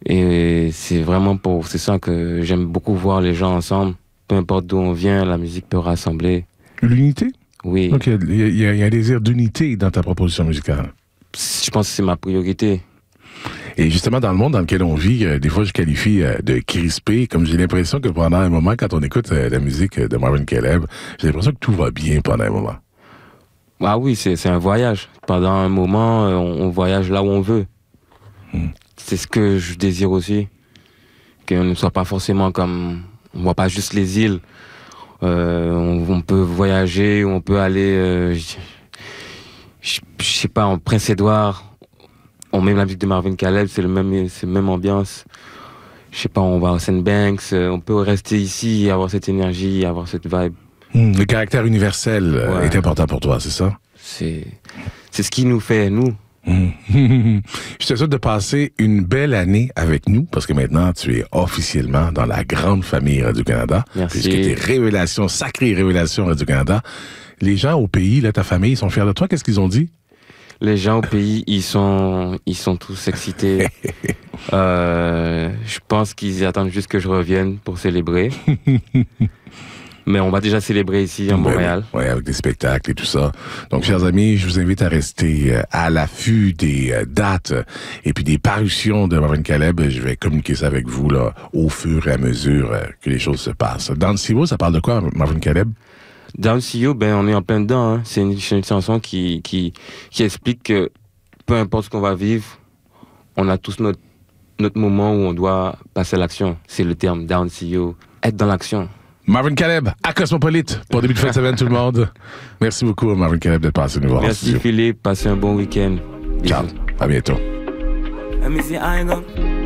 Et c'est ça que j'aime beaucoup voir les gens ensemble. Peu importe d'où on vient, la musique peut rassembler. L'unité? Oui. Donc, il y a un désir d'unité dans ta proposition musicale. Je pense que c'est ma priorité. Et justement, dans le monde dans lequel on vit, des fois, je qualifie de crispé, comme j'ai l'impression que pendant un moment, quand on écoute la musique de Marvin Caleb, j'ai l'impression que tout va bien pendant un moment. Ah oui, c'est un voyage. Pendant un moment, on voyage là où on veut. C'est ce que je désire aussi. Qu'on ne soit pas forcément comme... On voit pas juste les îles. On peut voyager, on peut aller... je sais pas, en Prince-Édouard... On met la musique de Marvin Caleb, c'est la même ambiance. Je sais pas, on va à Sandbanks, on peut rester ici, avoir cette énergie, avoir cette vibe. Le caractère universel est important pour toi, c'est ça? C'est ce qui nous fait, nous. Je te souhaite de passer une belle année avec nous, parce que maintenant, tu es officiellement dans la grande famille Radio-Canada. Merci. Puisque tes révélations, sacrées révélations Radio-Canada. Les gens au pays, là, ta famille, ils sont fiers de toi. Qu'est-ce qu'ils ont dit? Les gens au pays, ils sont tous excités. Je pense qu'ils attendent juste que je revienne pour célébrer. Mais on va déjà célébrer ici, à Montréal. Oui, avec des spectacles et tout ça. Donc, chers amis, je vous invite à rester à l'affût des dates et puis des parutions de Marvin Caleb. Je vais communiquer ça avec vous là, au fur et à mesure que les choses se passent. Dans le CEO, ça parle de quoi, Marvin Caleb? Dans le CEO, on est en plein dedans. Hein. C'est une chanson qui explique que peu importe ce qu'on va vivre, on a tous notre moment où on doit passer à l'action. C'est le terme Down CEO, être dans l'action. Marvin Caleb, à Cosmopolite, pour début de fin de semaine tout le monde. Merci beaucoup, Marvin Caleb, d'être passé nous voir. Merci Philippe, passez un bon week-end. Ciao, à bientôt. Let me see, I ain't go.